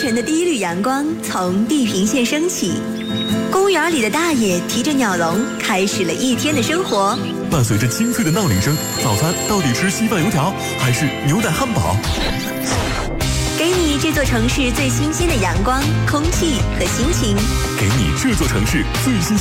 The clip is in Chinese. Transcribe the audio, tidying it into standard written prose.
晨的第一缕阳光从地平线升起，公园里的大爷提着鸟笼，开始了一天的生活。 伴随着清脆的闹铃声，早餐到底吃稀饭油条还是牛奶汉堡？ 给你这座城市最新鲜的阳光、空气和心情， 给你这座城市最新鲜